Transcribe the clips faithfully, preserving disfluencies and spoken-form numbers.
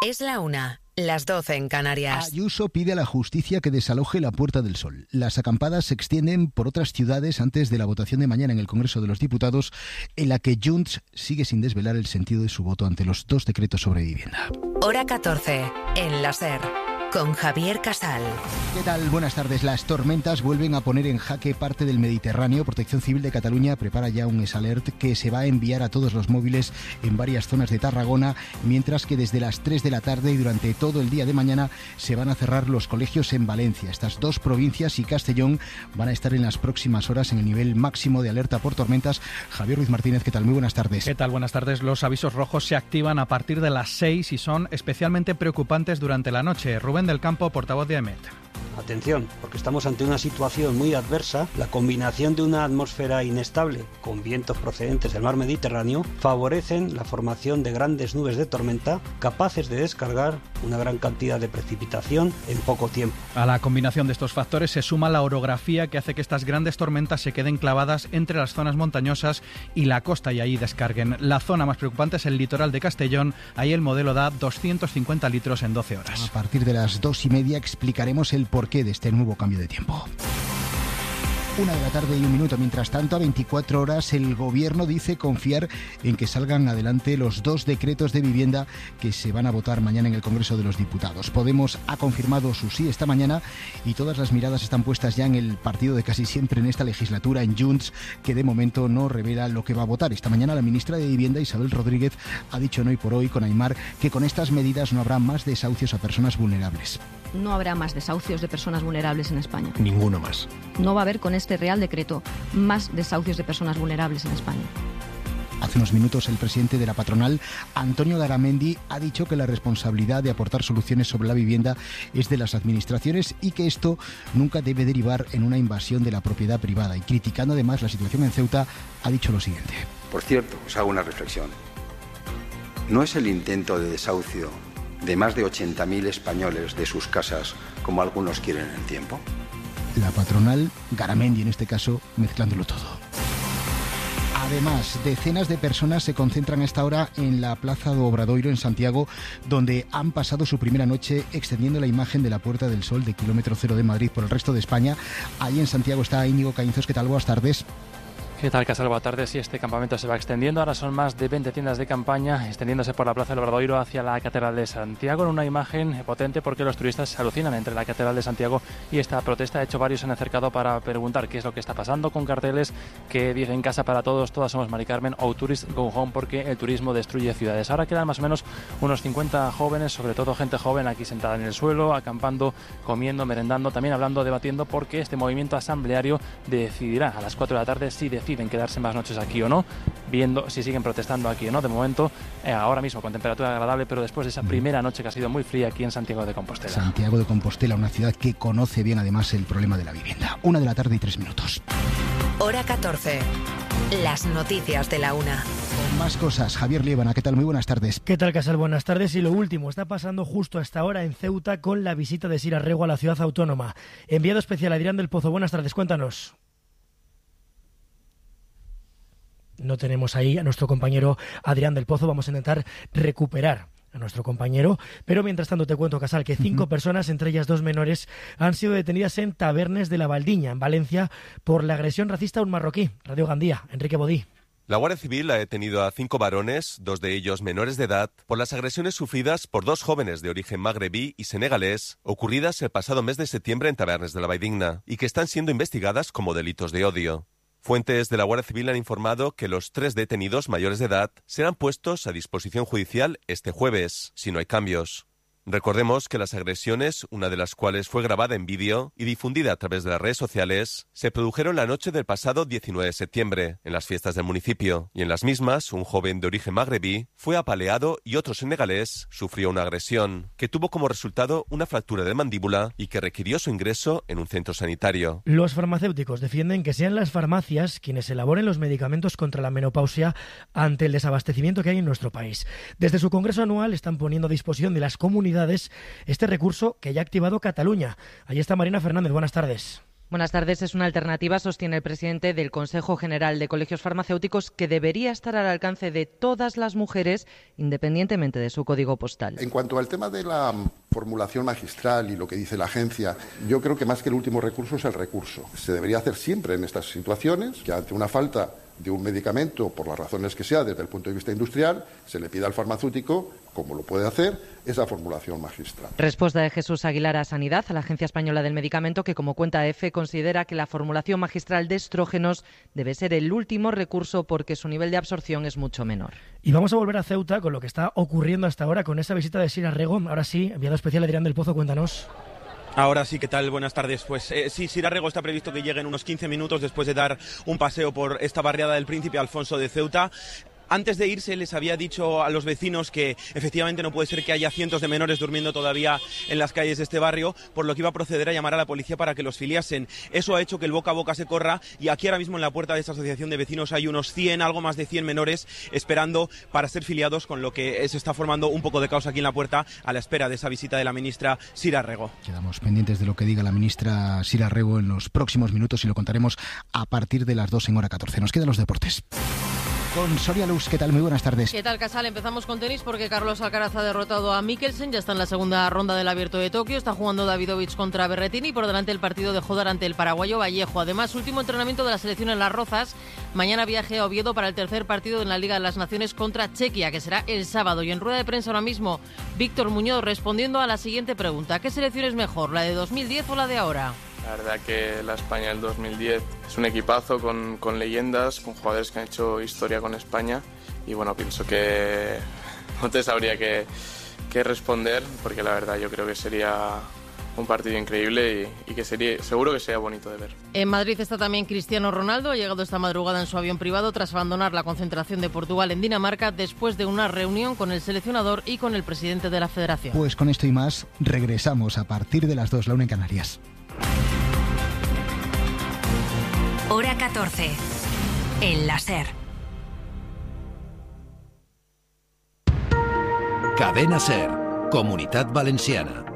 Es la una, las doce en Canarias. Ayuso pide a la justicia que desaloje la Puerta del Sol. Las acampadas se extienden por otras ciudades antes de la votación de mañana en el Congreso de los Diputados, en la que Junts sigue sin desvelar el sentido de su voto ante los dos decretos sobre vivienda. Hora catorce, en la SER, con Javier Casal. ¿Qué tal? Buenas tardes. Las tormentas vuelven a poner en jaque parte del Mediterráneo. Protección Civil de Cataluña prepara ya un S-Alert que se va a enviar a todos los móviles en varias zonas de Tarragona, mientras que desde las tres de la tarde y durante todo el día de mañana se van a cerrar los colegios en Valencia. Estas dos provincias y Castellón van a estar en las próximas horas en el nivel máximo de alerta por tormentas. Javier Ruiz Martínez, ¿qué tal? Muy buenas tardes. ¿Qué tal? Buenas tardes. Los avisos rojos se activan a partir de las seis y son especialmente preocupantes durante la noche. Rubén del Campo, portavoz de AEMET. Atención, porque estamos ante una situación muy adversa. La combinación de una atmósfera inestable con vientos procedentes del mar Mediterráneo favorecen la formación de grandes nubes de tormenta capaces de descargar una gran cantidad de precipitación en poco tiempo. A la combinación de estos factores se suma la orografía que hace que estas grandes tormentas se queden clavadas entre las zonas montañosas y la costa y ahí descarguen. La zona más preocupante es el litoral de Castellón. Ahí el modelo da doscientos cincuenta litros en doce horas. A partir de las dos y media explicaremos el porqué de este nuevo cambio de tiempo. Una de la tarde y un minuto. Mientras tanto, a veinticuatro horas, el Gobierno dice confiar en que salgan adelante los dos decretos de vivienda que se van a votar mañana en el Congreso de los Diputados. Podemos ha confirmado su sí esta mañana y todas las miradas están puestas ya en el partido de casi siempre en esta legislatura, en Junts, que de momento no revela lo que va a votar. Esta mañana la ministra de Vivienda, Isabel Rodríguez, ha dicho en Hoy por Hoy con Aimar que con estas medidas no habrá más desahucios a personas vulnerables. No habrá más desahucios de personas vulnerables en España. Ninguno más. No va a haber con este Real Decreto más desahucios de personas vulnerables en España. Hace unos minutos el presidente de la patronal, Antonio Garamendi, ha dicho que la responsabilidad de aportar soluciones sobre la vivienda es de las administraciones y que esto nunca debe derivar en una invasión de la propiedad privada. Y criticando además la situación en Ceuta, ha dicho lo siguiente. Por cierto, os hago una reflexión. ¿No es el intento de desahucio de más de ochenta mil españoles de sus casas, como algunos quieren en el tiempo? La patronal, Garamendi en este caso, mezclándolo todo. Además, decenas de personas se concentran a esta hora en la Plaza do Obradoiro en Santiago, donde han pasado su primera noche extendiendo la imagen de la Puerta del Sol de kilómetro cero de Madrid por el resto de España. Allí en Santiago está Íñigo Caínzos. ¿Qué tal? Buenas tardes. ¿Qué tal, Casal? Buenas tardes. Sí, este campamento se va extendiendo. Ahora son más de veinte tiendas de campaña extendiéndose por la Plaza del Obradoiro hacia la Catedral de Santiago, en una imagen potente porque los turistas se alucinan entre la Catedral de Santiago y esta protesta. De hecho, varios se han acercado para preguntar qué es lo que está pasando, con carteles que dicen casa para todos, todas somos Mari Carmen, o Tourist Go Home, porque el turismo destruye ciudades. Ahora quedan más o menos unos cincuenta jóvenes, sobre todo gente joven, aquí sentada en el suelo, acampando, comiendo, merendando, también hablando, debatiendo, porque este movimiento asambleario decidirá a las cuatro de la tarde si deciden quedarse más noches aquí o no, viendo si siguen protestando aquí o no. De momento, eh, ahora mismo con temperatura agradable, pero después de esa primera noche que ha sido muy fría aquí en Santiago de Compostela. Santiago de Compostela, una ciudad que conoce bien además el problema de la vivienda. Una de la tarde y tres minutos. Hora catorce. Las noticias de la una. Con más cosas, Javier Liébana, ¿qué tal? Muy buenas tardes. ¿Qué tal, Casal? Buenas tardes. Y lo último está pasando justo hasta ahora en Ceuta con la visita de Sira Rego a la ciudad autónoma. Enviado especial Adrián del Pozo. Buenas tardes, cuéntanos. No tenemos ahí a nuestro compañero Adrián del Pozo. Vamos a intentar recuperar a nuestro compañero, pero mientras tanto te cuento, Casal, que cinco uh-huh. personas, entre ellas dos menores, han sido detenidas en Tabernes de la Valdiña, en Valencia, por la agresión racista a un marroquí. Radio Gandía, Enrique Bodí. La Guardia Civil ha detenido a cinco varones, dos de ellos menores de edad, por las agresiones sufridas por dos jóvenes de origen magrebí y senegalés, ocurridas el pasado mes de septiembre en Tabernes de la Valdiña, y que están siendo investigadas como delitos de odio. Fuentes de la Guardia Civil han informado que los tres detenidos mayores de edad serán puestos a disposición judicial este jueves, si no hay cambios. Recordemos que las agresiones, una de las cuales fue grabada en vídeo y difundida a través de las redes sociales, se produjeron la noche del pasado diecinueve de septiembre, en las fiestas del municipio, y en las mismas, un joven de origen magrebí fue apaleado y otro senegalés sufrió una agresión, que tuvo como resultado una fractura de mandíbula y que requirió su ingreso en un centro sanitario. Los farmacéuticos defienden que sean las farmacias quienes elaboren los medicamentos contra la menopausia ante el desabastecimiento que hay en nuestro país. Desde su congreso anual están poniendo a disposición de las comunidades este recurso que ya ha activado Cataluña. Allí está Marina Fernández, buenas tardes. Buenas tardes. Es una alternativa, sostiene el presidente del Consejo General de Colegios Farmacéuticos, que debería estar al alcance de todas las mujeres, independientemente de su código postal. En cuanto al tema de la formulación magistral y lo que dice la agencia, yo creo que más que el último recurso es el recurso. Se debería hacer siempre en estas situaciones, que ante una falta de un medicamento, por las razones que sea, desde el punto de vista industrial, se le pida al farmacéutico, como lo puede hacer, esa formulación magistral. Respuesta de Jesús Aguilar a Sanidad, a la Agencia Española del Medicamento, que, como cuenta EFE, considera que la formulación magistral de estrógenos debe ser el último recurso porque su nivel de absorción es mucho menor. Y vamos a volver a Ceuta con lo que está ocurriendo hasta ahora con esa visita de Sira Rego. Ahora sí, enviado especial Adrián del Pozo, cuéntanos. Ahora sí, ¿qué tal? Buenas tardes. Pues eh, sí, Sira Rego está previsto que llegue en unos quince minutos después de dar un paseo por esta barriada del Príncipe Alfonso de Ceuta. Antes de irse les había dicho a los vecinos que efectivamente no puede ser que haya cientos de menores durmiendo todavía en las calles de este barrio, por lo que iba a proceder a llamar a la policía para que los filiasen. Eso ha hecho que el boca a boca se corra y aquí ahora mismo en la puerta de esta asociación de vecinos hay unos cien, algo más de cien menores esperando para ser filiados, con lo que se está formando un poco de caos aquí en la puerta a la espera de esa visita de la ministra Sira Rego. Quedamos pendientes de lo que diga la ministra Sira Rego en los próximos minutos y lo contaremos a partir de las dos en hora catorce. Nos quedan los deportes. Con Soria Luz, ¿qué tal? Muy buenas tardes. ¿Qué tal, Casal? Empezamos con tenis porque Carlos Alcaraz ha derrotado a Mikkelsen, ya está en la segunda ronda del Abierto de Tokio, está jugando Davidovich contra Berrettini y por delante el partido de Jodar ante el paraguayo Vallejo. Además, último entrenamiento de la selección en Las Rozas, mañana viaje a Oviedo para el tercer partido en la Liga de las Naciones contra Chequia, que será el sábado. Y en rueda de prensa ahora mismo, Víctor Muñoz respondiendo a la siguiente pregunta: ¿qué selección es mejor, la de dos mil diez o la de ahora? La verdad que la España del dos mil diez es un equipazo con, con leyendas, con jugadores que han hecho historia con España y bueno, pienso que no te sabría qué, qué responder porque la verdad yo creo que sería un partido increíble y, y que sería seguro que sería bonito de ver. En Madrid está también Cristiano Ronaldo, ha llegado esta madrugada en su avión privado tras abandonar la concentración de Portugal en Dinamarca después de una reunión con el seleccionador y con el presidente de la federación. Pues con esto y más regresamos a partir de las dos, la una en Canarias. Hora catorce. El láser. Cadena Ser. Comunitat Valenciana.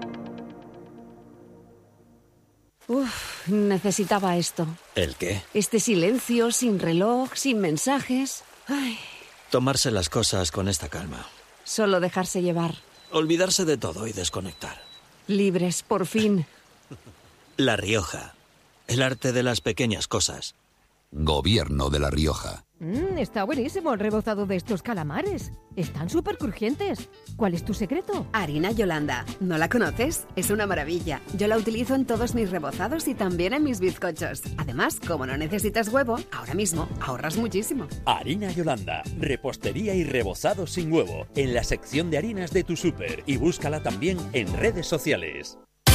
Uf, necesitaba esto. ¿El qué? Este silencio, sin reloj, sin mensajes. Ay. Tomarse las cosas con esta calma. Solo dejarse llevar. Olvidarse de todo y desconectar. Libres, por fin. La Rioja. El arte de las pequeñas cosas. Gobierno de La Rioja. Mm, está buenísimo el rebozado de estos calamares. Están súper crujientes. ¿Cuál es tu secreto? Harina Yolanda. ¿No la conoces? Es una maravilla. Yo la utilizo en todos mis rebozados y también en mis bizcochos. Además, como no necesitas huevo, ahora mismo ahorras muchísimo. Harina Yolanda. Repostería y rebozado sin huevo. En la sección de harinas de tu súper. Y búscala también en redes sociales.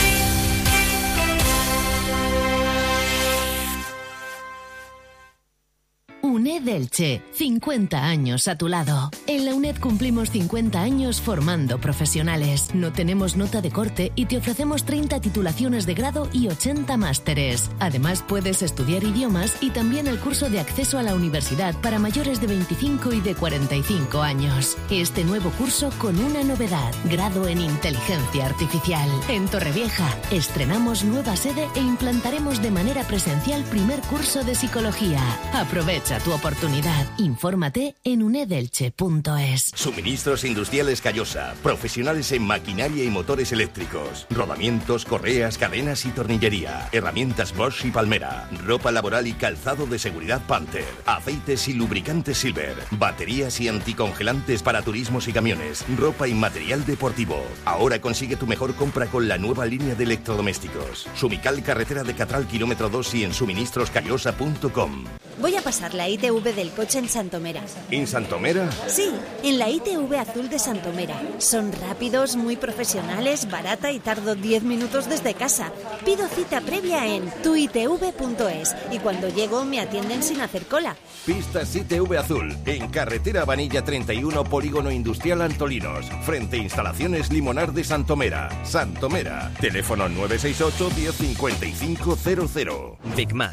UNED Elche, cincuenta años a tu lado. En la UNED cumplimos cincuenta años formando profesionales. No tenemos nota de corte y te ofrecemos treinta titulaciones de grado y ochenta másteres. Además, puedes estudiar idiomas y también el curso de acceso a la universidad para mayores de veinticinco y de cuarenta y cinco años. Este nuevo curso con una novedad, grado en inteligencia artificial. En Torrevieja, estrenamos nueva sede e implantaremos de manera presencial primer curso de psicología. Aprovecha tu oportunidad. Infórmate en unedelche punto es. Suministros Industriales Callosa. Profesionales en maquinaria y motores eléctricos. Rodamientos, correas, cadenas y tornillería. Herramientas Bosch y Palmera. Ropa laboral y calzado de seguridad Panther. Aceites y lubricantes Silver. Baterías y anticongelantes para turismos y camiones. Ropa y material deportivo. Ahora consigue tu mejor compra con la nueva línea de electrodomésticos. Sumical, carretera de Catral, kilómetro dos y en suministros callosa punto com. Voy a pasar la I T V del coche en Santomera. ¿En Santomera? Sí, en la I T V azul de Santomera. Son rápidos, muy profesionales, barata y tardo diez minutos desde casa. Pido cita previa en tu i t v punto es y cuando llego me atienden sin hacer cola. Pistas I T V azul, en carretera Vanilla treinta y uno, Polígono Industrial Antolinos, frente a Instalaciones Limonar de Santomera. Santomera, teléfono nueve seis ocho, diez, cincuenta y cinco, cero cero. Bigmat,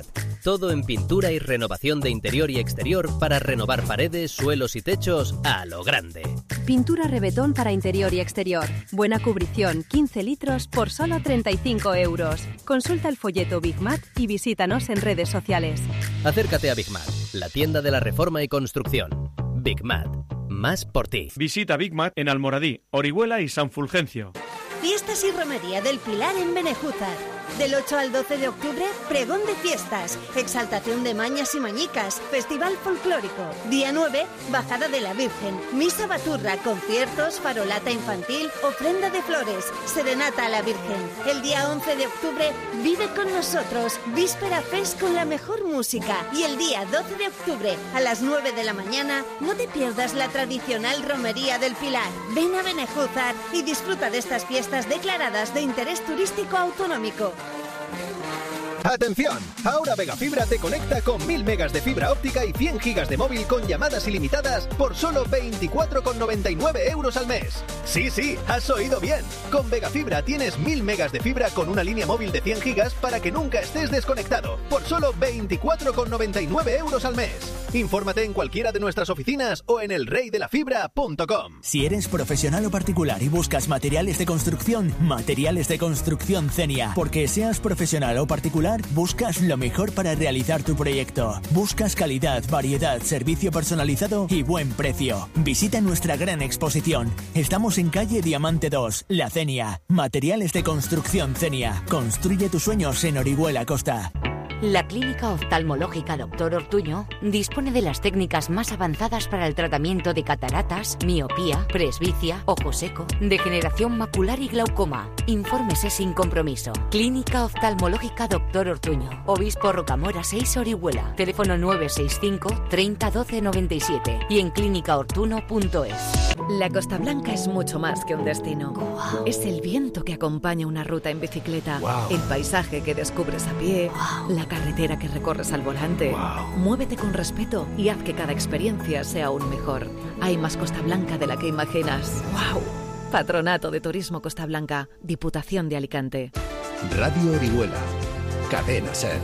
Todo en pintura y renovación de interior y exterior para renovar paredes, suelos y techos a lo grande. Pintura Rebetón para interior y exterior. Buena cubrición, quince litros por solo treinta y cinco euros. Consulta el folleto Big Mat y visítanos en redes sociales. Acércate a Big Mat, la tienda de la reforma y construcción. Big Mat, más por ti. Visita Big Mat en Almoradí, Orihuela y San Fulgencio. Fiestas y Romería del Pilar en Benejúzar. Del ocho al doce de octubre, pregón de fiestas, exaltación de mañas y mañicas, festival folclórico. Día nueve, bajada de la Virgen, misa baturra, conciertos, farolata infantil, ofrenda de flores, serenata a la Virgen. El día once de octubre, vive con nosotros, Víspera Fest con la mejor música. Y el día doce de octubre, a las nueve de la mañana, no te pierdas la tradicional Romería del Pilar. Ven a Benejúzar y disfruta de estas fiestas declaradas de interés turístico autonómico. ¡Atención! Ahora Vegafibra te conecta con mil megas de fibra óptica y cien gigas de móvil con llamadas ilimitadas por solo veinticuatro con noventa y nueve euros al mes. Sí, sí, has oído bien. Con Vegafibra tienes mil megas de fibra con una línea móvil de cien gigas para que nunca estés desconectado. Por solo veinticuatro con noventa y nueve euros al mes. Infórmate en cualquiera de nuestras oficinas o en el rey de la fibra punto com. Si eres profesional o particular y buscas materiales de construcción, Materiales de Construcción Zenia. Porque seas profesional o particular, buscas lo mejor para realizar tu proyecto. Buscas calidad, variedad, servicio personalizado y buen precio. Visita nuestra gran exposición. Estamos en calle Diamante dos, La Zenia. Materiales de Construcción Zenia. Construye tus sueños en Orihuela Costa. La Clínica Oftalmológica Doctor Ortuño dispone de las técnicas más avanzadas para el tratamiento de cataratas, miopía, presbicia, ojo seco, degeneración macular y glaucoma. Infórmese sin compromiso. Clínica Oftalmológica Doctor Ortuño, Obispo Rocamora seis, Orihuela. Teléfono nueve seis cinco, treinta, doce, noventa y siete y en clínica ortuno punto es. La Costa Blanca es mucho más que un destino. Wow. Es el viento que acompaña una ruta en bicicleta, wow. El paisaje que descubres a pie, wow. La carretera que recorres al volante. Wow. Muévete con respeto y haz que cada experiencia sea aún mejor. Hay más Costa Blanca de la que imaginas. ¡Wow! Patronato de Turismo Costa Blanca, Diputación de Alicante. Radio Orihuela, Cadena Ser.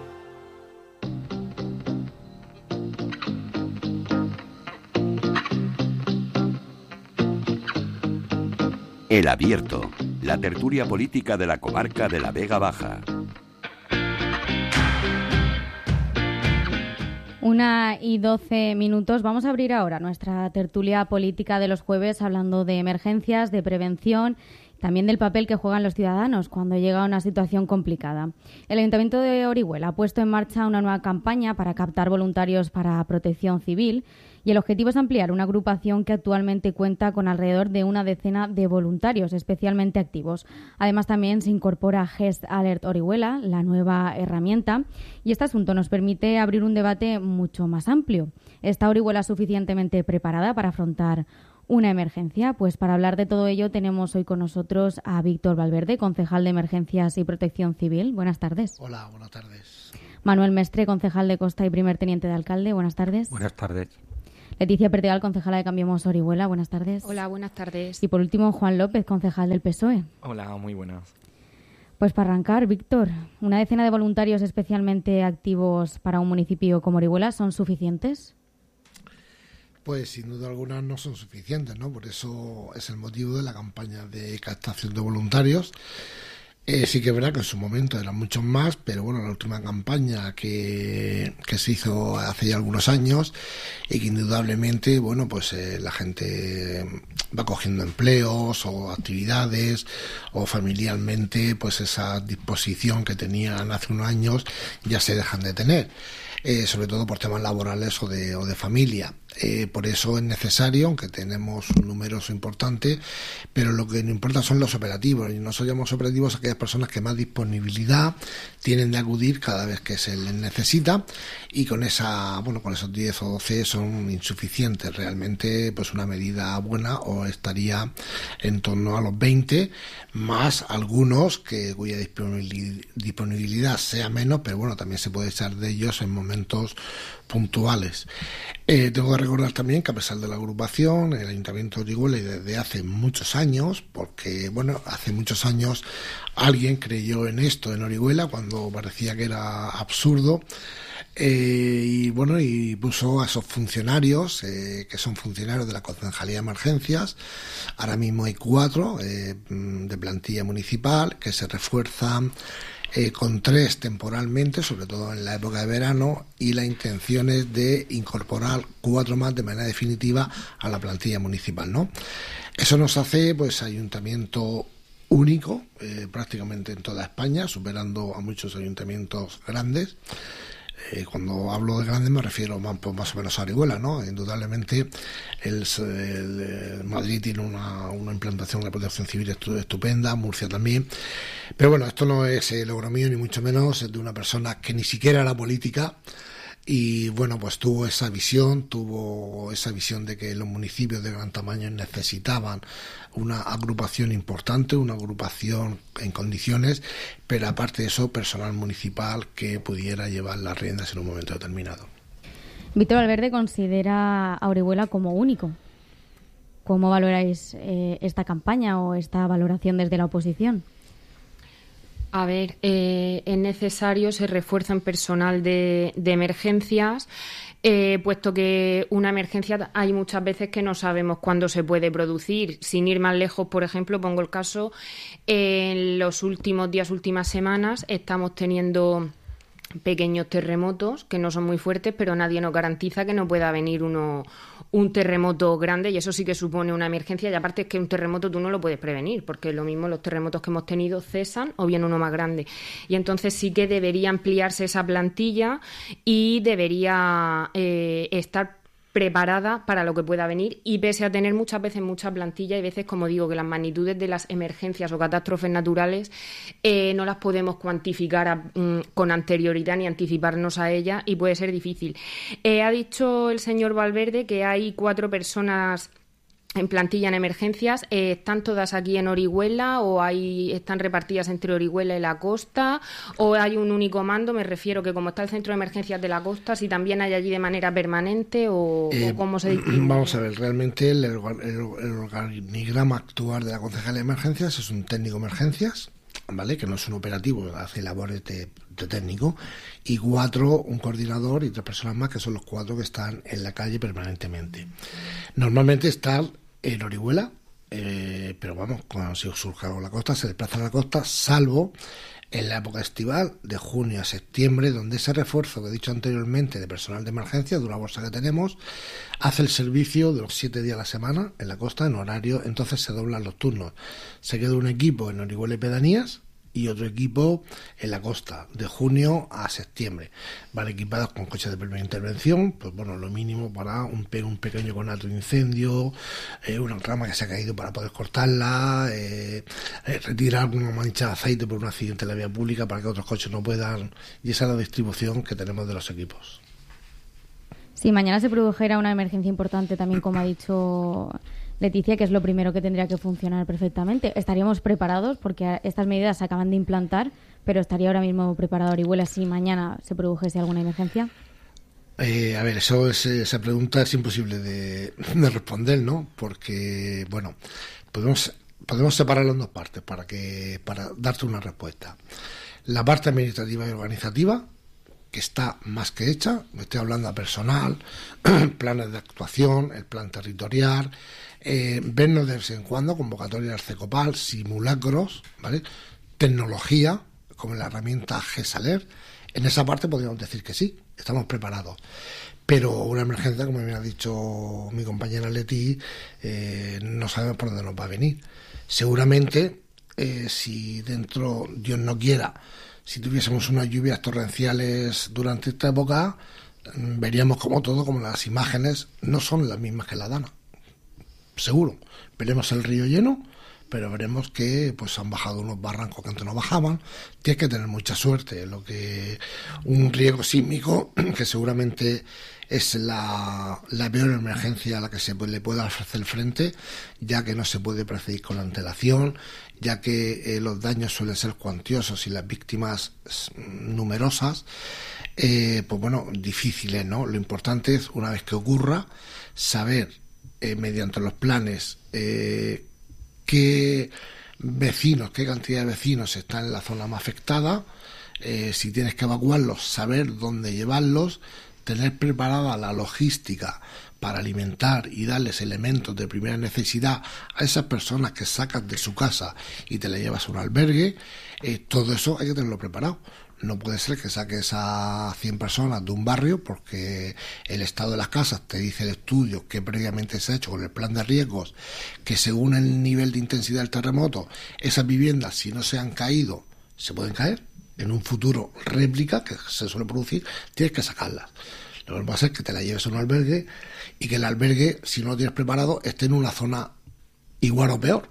El Abierto, la tertulia política de la comarca de la Vega Baja. Una y doce minutos. Vamos a abrir ahora nuestra tertulia política de los jueves hablando de emergencias, de prevención, también del papel que juegan los ciudadanos cuando llega una situación complicada. El Ayuntamiento de Orihuela ha puesto en marcha una nueva campaña para captar voluntarios para protección civil y el objetivo es ampliar una agrupación que actualmente cuenta con alrededor de una decena de voluntarios especialmente activos. Además, también se incorpora Gest Alert Orihuela, la nueva herramienta, y este asunto nos permite abrir un debate mucho más amplio. ¿Está Orihuela suficientemente preparada para afrontar una emergencia? Pues para hablar de todo ello tenemos hoy con nosotros a Víctor Valverde, concejal de Emergencias y Protección Civil. Buenas tardes. Hola, buenas tardes. Manuel Mestre, concejal de Costa y primer teniente de alcalde. Buenas tardes. Buenas tardes. Leticia Pertegal, concejala de Cambiemos Orihuela. Buenas tardes. Hola, buenas tardes. Y por último, Juan López, concejal del P S O E. Hola, muy buenas. Pues para arrancar, Víctor, ¿una decena de voluntarios especialmente activos para un municipio como Orihuela son suficientes? Pues sin duda alguna no son suficientes, ¿no? Por eso es el motivo de la campaña de captación de voluntarios. Eh, sí que es verdad que en su momento eran muchos más, pero bueno, la última campaña que, que se hizo hace ya algunos años y que indudablemente, bueno, pues eh, la gente va cogiendo empleos o actividades o familiarmente, pues esa disposición que tenían hace unos años ya se dejan de tener. Eh, sobre todo por temas laborales o de, o de familia. Eh, por eso es necesario, aunque tenemos un numeroso importante, pero lo que nos importa son los operativos, y nosotros llamamos operativos a aquellas personas que más disponibilidad tienen de acudir cada vez que se les necesita, y con esa, bueno, con esos diez o doce son insuficientes. Realmente, pues una medida buena o estaría en torno a los veinte, más algunos que cuya disponibilidad sea menos, pero bueno, también se puede echar de ellos en momentos puntuales. Eh, tengo que recordar también que a pesar de la agrupación, el Ayuntamiento de Orihuela, y desde hace muchos años, porque bueno, hace muchos años alguien creyó en esto en Orihuela cuando parecía que era absurdo, eh, y bueno, y puso a esos funcionarios, eh, que son funcionarios de la Concejalía de Emergencias. Ahora mismo hay cuatro eh, de plantilla municipal que se refuerzan Eh, con tres temporalmente, sobre todo en la época de verano, y la intención es de incorporar cuatro más de manera definitiva a la plantilla municipal, ¿no? Eso nos hace, pues, ayuntamiento único eh, prácticamente en toda España, superando a muchos ayuntamientos grandes. Eh, cuando hablo de grandes me refiero más, pues, más o menos a Orihuela, ¿no? Indudablemente el, el, el Madrid tiene una, una implantación de protección civil estupenda, Murcia también, pero bueno, esto no es el logro mío ni mucho menos, es de una persona que ni siquiera era política. Y bueno, pues tuvo esa visión, tuvo esa visión de que los municipios de gran tamaño necesitaban una agrupación importante, una agrupación en condiciones, pero aparte de eso, personal municipal que pudiera llevar las riendas en un momento determinado. Víctor Valverde considera a Orihuela como único. ¿Cómo valoráis eh, esta campaña o esta valoración desde la oposición? A ver, eh, es necesario, se refuerza en personal de, de emergencias, eh, puesto que una emergencia hay muchas veces que no sabemos cuándo se puede producir. Sin ir más lejos, por ejemplo, pongo el caso, en los últimos días, últimas semanas, estamos teniendo pequeños terremotos que no son muy fuertes, pero nadie nos garantiza que no pueda venir uno un terremoto grande, y eso sí que supone una emergencia. Y aparte es que un terremoto tú no lo puedes prevenir, porque lo mismo los terremotos que hemos tenido cesan o viene uno más grande. Y entonces sí que debería ampliarse esa plantilla y debería eh, estar preparada para lo que pueda venir, y pese a tener muchas veces mucha plantilla, y veces, como digo, que las magnitudes de las emergencias o catástrofes naturales eh, no las podemos cuantificar a, mm, con anterioridad ni anticiparnos a ellas, y puede ser difícil. Eh, ha dicho el señor Valverde que hay cuatro personas en plantilla en emergencias. Eh, ¿Están todas aquí en Orihuela o hay, están repartidas entre Orihuela y la costa, o hay un único mando? Me refiero que como está el centro de emergencias de la costa, si también hay allí de manera permanente o, eh, o cómo se distingue. Vamos a ver, realmente el, el, el organigrama actual de la Concejalía de Emergencias es un técnico de emergencias, ¿vale? Que no es un operativo, hace labores de, de técnico, y cuatro, un coordinador y tres personas más, que son los cuatro que están en la calle permanentemente. Normalmente están en Orihuela, eh, pero vamos, cuando se surja la costa, se desplazan a la costa, salvo en la época estival, de junio a septiembre, donde ese refuerzo que he dicho anteriormente de personal de emergencia, de una bolsa que tenemos, hace el servicio de los siete días a la semana en la costa, en horario, entonces se doblan los turnos. Se queda un equipo en Orihuela y pedanías, y otro equipo en la costa, de junio a septiembre. Van equipados con coches de primera intervención, pues bueno, lo mínimo para un, pe- un pequeño conato de incendio, eh, una rama que se ha caído para poder cortarla, eh, eh, retirar una mancha de aceite por un accidente en la vía pública para que otros coches no puedan, y esa es la distribución que tenemos de los equipos. Si mañana se produjera una emergencia importante, también como ha dicho Leticia, que es lo primero que tendría que funcionar perfectamente, ¿estaríamos preparados? Porque estas medidas se acaban de implantar, pero ¿estaría ahora mismo preparado Orihuela si mañana se produjese alguna emergencia? Eh, a ver, eso es, esa pregunta es imposible de, de responder, ¿no? Porque, bueno, podemos, podemos separarlo en dos partes para, que, para darte una respuesta. La parte administrativa y organizativa, que está más que hecha, me estoy hablando a personal, planes de actuación, el plan territorial, eh, vernos de vez en cuando, convocatoria del CECOPAL, simulacros, ¿vale? Tecnología, como la herramienta GESALER. En esa parte podríamos decir que sí, estamos preparados. Pero una emergencia, como me ha dicho mi compañera Leti, eh, no sabemos por dónde nos va a venir. Seguramente, eh, si dentro, Dios no quiera, si tuviésemos unas lluvias torrenciales durante esta época, veríamos como todo, como las imágenes no son las mismas que la Dana. Seguro. Veremos el río lleno, pero veremos que pues han bajado unos barrancos que antes no bajaban. Tienes que tener mucha suerte, lo que un riesgo sísmico que seguramente es la, la peor emergencia a la que se le puede hacer frente, ya que no se puede proceder con antelación, ya que eh, los daños suelen ser cuantiosos y las víctimas numerosas. Eh, pues bueno, difíciles, ¿no? Lo importante es, una vez que ocurra, saber eh, mediante los planes eh, qué vecinos, qué cantidad de vecinos están en la zona más afectada, eh, si tienes que evacuarlos, saber dónde llevarlos, tener preparada la logística para alimentar y darles elementos de primera necesidad a esas personas que sacas de su casa y te las llevas a un albergue. Eh, todo eso hay que tenerlo preparado. No puede ser que saques a cien personas de un barrio porque el estado de las casas te dice el estudio que previamente se ha hecho con el plan de riesgos, que según el nivel de intensidad del terremoto, esas viviendas, si no se han caído, se pueden caer. En un futuro réplica, que se suele producir, tienes que sacarlas. Lo que pasa es que te la lleves a un albergue y que el albergue, si no lo tienes preparado, esté en una zona igual o peor.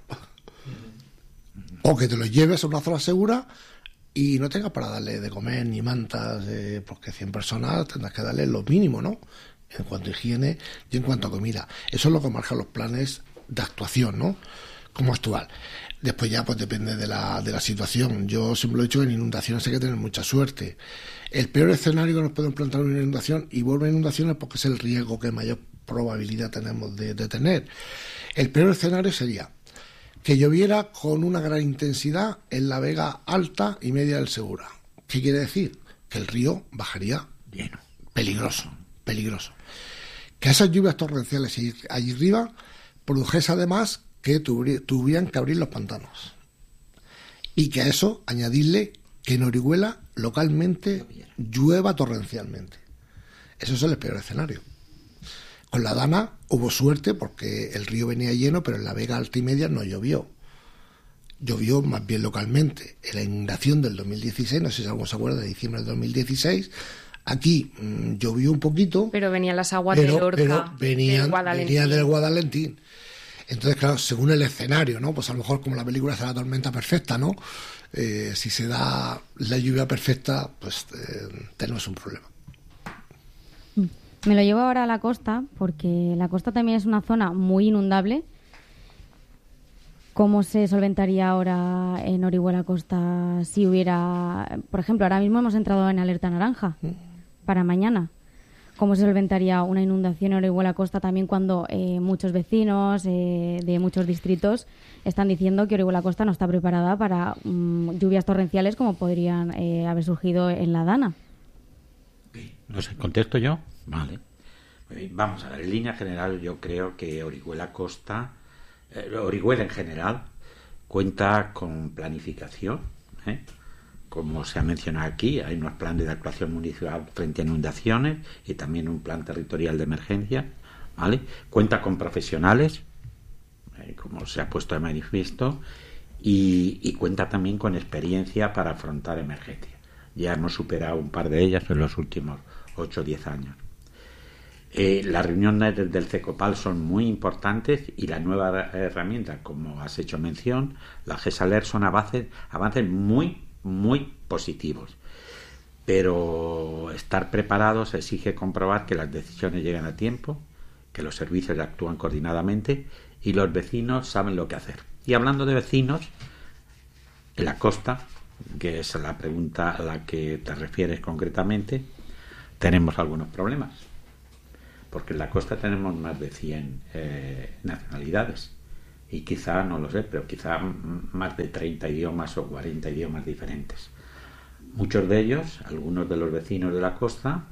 O que te lo lleves a una zona segura y no tengas para darle de comer ni mantas, eh, porque cien personas tendrás que darle lo mínimo, ¿no? En cuanto a higiene y en cuanto a comida. Eso es lo que marcan los planes de actuación, ¿no? Como actual. Después ya pues depende de la, de la situación. Yo siempre lo he dicho, en inundaciones hay que tener mucha suerte. El peor escenario que nos puede plantar una inundación, y vuelve a inundaciones porque es el riesgo que mayor probabilidad tenemos de, de tener. El peor escenario sería que lloviera con una gran intensidad en la vega alta y media del Segura. ¿Qué quiere decir? Que el río bajaría lleno. Peligroso, peligroso. Que esas lluvias torrenciales allí arriba produjese además que tuvieran que abrir los pantanos. Y que a eso añadirle que en Orihuela localmente llueva torrencialmente. Eso es el peor escenario. Con la Dana hubo suerte porque el río venía lleno, pero en la vega alta y media no llovió. Llovió más bien localmente. En la inundación del dos mil dieciséis, no sé si alguno se acuerda, de diciembre del dos mil dieciséis, aquí mmm, llovió un poquito. Pero venían las aguas pero, de Lorca, pero venían, del Guadalentín. venían del Guadalentín. Entonces, claro, según el escenario, ¿no? Pues a lo mejor como la película hace la tormenta perfecta, ¿no? Eh, si se da la lluvia perfecta, pues eh, tenemos un problema. Me lo llevo ahora a la costa, porque la costa también es una zona muy inundable. ¿Cómo se solventaría ahora en Orihuela Costa si hubiera... Por ejemplo, ahora mismo hemos entrado en alerta naranja para mañana. ¿Cómo se solventaría una inundación en Orihuela Costa también cuando eh, muchos vecinos eh, de muchos distritos están diciendo que Orihuela Costa no está preparada para um, lluvias torrenciales como podrían eh, haber surgido en la Dana? No sé, ¿contesto yo? Vale. Vamos a ver, en línea general yo creo que Orihuela Costa, eh, Orihuela en general, cuenta con planificación, ¿eh? Como se ha mencionado aquí, hay unos planes de actuación municipal frente a inundaciones y también un plan territorial de emergencia, ¿vale? Cuenta con profesionales, eh, como se ha puesto de manifiesto, y, y cuenta también con experiencia para afrontar emergencias. Ya hemos superado un par de ellas en los últimos ocho o diez años. Eh, las reuniones del CECOPAL son muy importantes y la nueva herramienta, como has hecho mención, la GESALER, son avances, avances muy muy positivos, pero estar preparados exige comprobar que las decisiones llegan a tiempo, que los servicios actúan coordinadamente y los vecinos saben lo que hacer. Y hablando de vecinos, en la costa, que es la pregunta a la que te refieres concretamente, tenemos algunos problemas, porque en la costa tenemos más de cien eh, nacionalidades. Y quizá, no lo sé, pero quizá más de treinta idiomas o cuarenta idiomas diferentes. Muchos de ellos, algunos de los vecinos de la costa,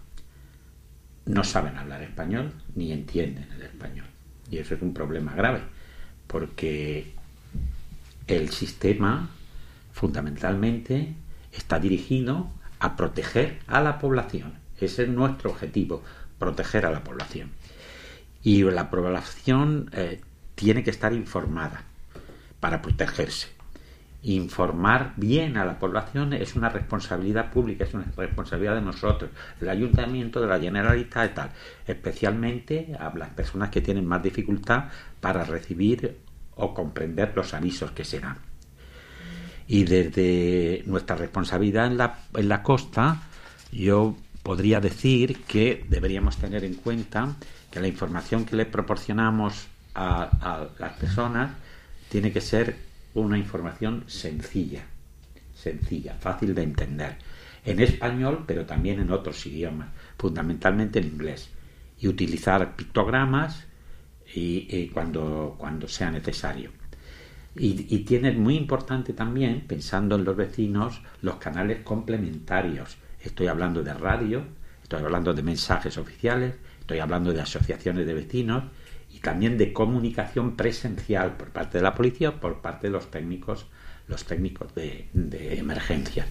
no saben hablar español ni entienden el español. Y eso es un problema grave, porque el sistema fundamentalmente está dirigido a proteger a la población. Ese es nuestro objetivo, proteger a la población. Y la población eh, tiene que estar informada para protegerse. Informar bien a la población es una responsabilidad pública, es una responsabilidad de nosotros, del Ayuntamiento, de la Generalitat y tal, especialmente a las personas que tienen más dificultad para recibir o comprender los avisos que se dan. Y desde nuestra responsabilidad en la, en la costa, yo podría decir que deberíamos tener en cuenta que la información que le proporcionamos a, a las personas tiene que ser una información sencilla, sencilla, fácil de entender, en español, pero también en otros idiomas, fundamentalmente en inglés, y utilizar pictogramas y, y cuando, cuando sea necesario. Y, y tiene muy importante también, pensando en los vecinos, los canales complementarios. Estoy hablando de radio, estoy hablando de mensajes oficiales, estoy hablando de asociaciones de vecinos y también de comunicación presencial por parte de la policía o por parte de los técnicos, los técnicos de, de emergencias.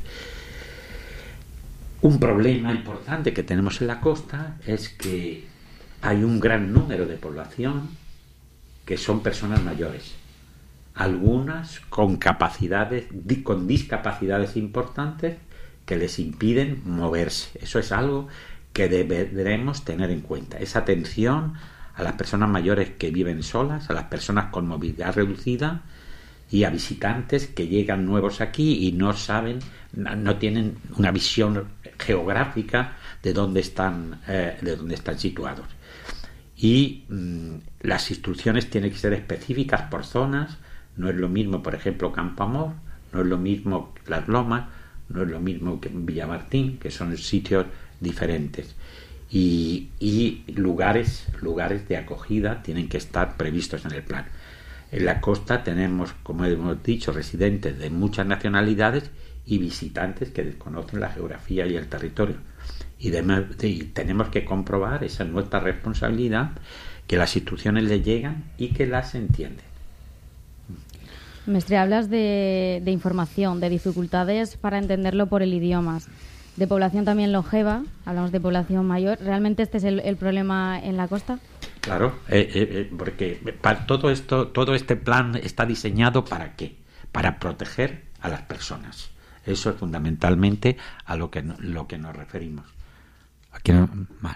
Un problema importante que tenemos en la costa es que hay un gran número de población que son personas mayores, algunas con capacidades, con discapacidades importantes que les impiden moverse. Eso es algo que deberemos tener en cuenta. Esa atención a las personas mayores que viven solas, a las personas con movilidad reducida y a visitantes que llegan nuevos aquí y no saben, no tienen una visión geográfica de dónde están, eh, de dónde están situados. Y mmm, las instrucciones tienen que ser específicas por zonas. No es lo mismo, por ejemplo, Campo Amor, no es lo mismo Las Lomas, no es lo mismo que Villamartín, que son sitios diferentes. Y, y lugares, lugares de acogida tienen que estar previstos en el plan. En la costa tenemos, como hemos dicho, residentes de muchas nacionalidades y visitantes que desconocen la geografía y el territorio. Y, de, y tenemos que comprobar, esa es nuestra responsabilidad, que las instrucciones les llegan y que las entienden. Mestre, hablas de, de información, de dificultades para entenderlo por el idioma, de población también longeva, hablamos de población mayor. ¿Realmente este es el, el problema en la costa? Claro, eh, eh, porque para todo esto, todo este plan está diseñado ¿para qué? Para proteger a las personas. Eso es fundamentalmente a lo que no, lo que nos referimos. Aquí no, mal.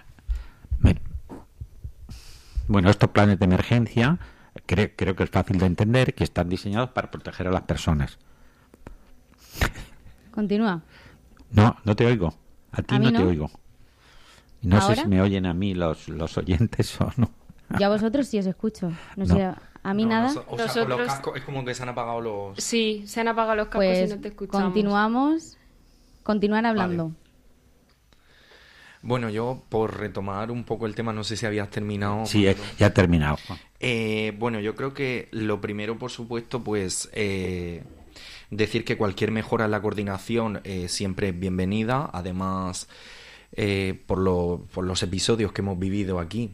Bueno, estos planes de emergencia creo, creo que es fácil de entender que están diseñados para proteger a las personas. Continúa. No, no te oigo. A ti ¿A mí no, no te oigo. No ¿Ahora? sé si me oyen a mí los, los oyentes o no. Yo a vosotros sí os escucho. No, No. sé, a mí No, nada. no, o sea, con los cascos es como que se han apagado los... Sí, se han apagado los cascos Pues y no te escuchamos. continuamos. Continuar hablando. Vale. Bueno, yo por retomar un poco el tema, no sé si habías terminado. Sí, eh, ya he terminado. Eh, bueno, yo creo que lo primero, por supuesto, pues eh, decir que cualquier mejora en la coordinación eh, siempre es bienvenida. Además, eh, por, lo, por los episodios que hemos vivido aquí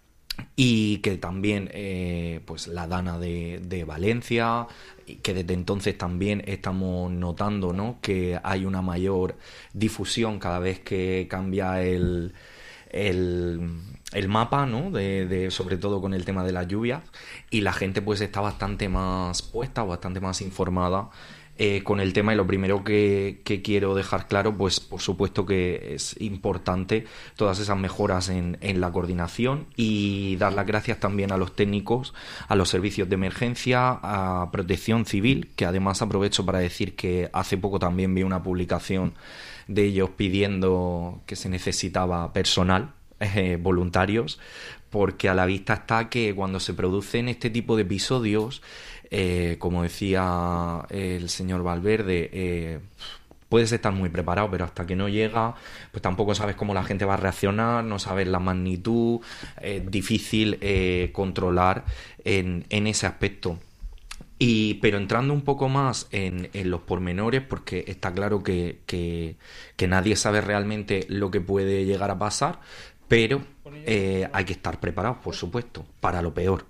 y que también eh, pues la Dana de, de Valencia, que desde entonces también estamos notando, ¿no?, que hay una mayor difusión cada vez que cambia el, el, el mapa, ¿no?, de, de, sobre todo con el tema de las lluvias, y la gente pues está bastante más puesta, bastante más informada Eh, con el tema. Y lo primero que, que quiero dejar claro, pues por supuesto que es importante todas esas mejoras en, en la coordinación, y dar las gracias también a los técnicos, a los servicios de emergencia, a Protección Civil, que además aprovecho para decir que hace poco también vi una publicación de ellos pidiendo que se necesitaba personal, eh, voluntarios, porque a la vista está que cuando se producen este tipo de episodios, Eh, como decía el señor Valverde, eh, puedes estar muy preparado, pero hasta que no llega, pues tampoco sabes cómo la gente va a reaccionar, no sabes la magnitud, es eh, difícil eh, controlar en, en ese aspecto. Y, pero entrando un poco más en, en los pormenores, porque está claro que, que, que nadie sabe realmente lo que puede llegar a pasar, pero eh, hay que estar preparados, por supuesto, para lo peor.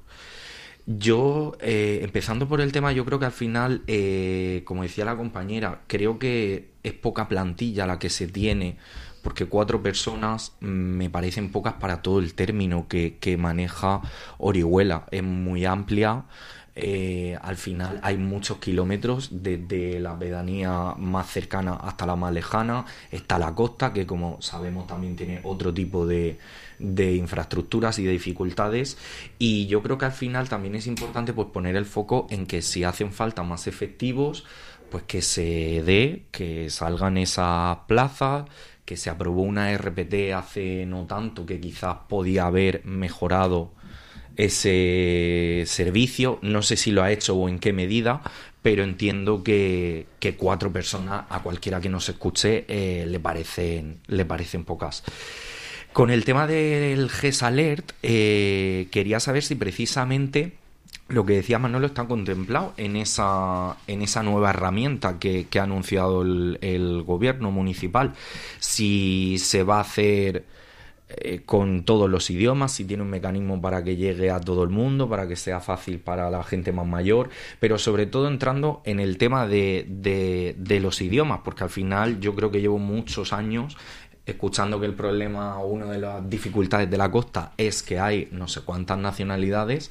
Yo, eh, empezando por el tema, yo creo que al final, eh, como decía la compañera, creo que es poca plantilla la que se tiene, porque cuatro personas me parecen pocas para todo el término que, que maneja Orihuela. Es muy amplia, Eh, al final hay muchos kilómetros desde la pedanía más cercana hasta la más lejana. Está la costa, que como sabemos también tiene otro tipo de, de infraestructuras y de dificultades, y yo creo que al final también es importante pues poner el foco en que si hacen falta más efectivos, pues que se dé, que salgan esas plazas, que se aprobó una R P T hace no tanto que quizás podía haber mejorado ese servicio. No sé si lo ha hecho o en qué medida, pero entiendo que, que cuatro personas a cualquiera que nos escuche eh, le parecen le parecen pocas. Con el tema del G E S Alert, eh, quería saber si precisamente lo que decía Manolo está contemplado en esa en esa nueva herramienta que, que ha anunciado el, el gobierno municipal, si se va a hacer Eh, con todos los idiomas, si tiene un mecanismo para que llegue a todo el mundo, para que sea fácil para la gente más mayor, pero sobre todo entrando en el tema de, de, de los idiomas, porque al final yo creo que llevo muchos años escuchando que el problema o una de las dificultades de la costa es que hay no sé cuántas nacionalidades,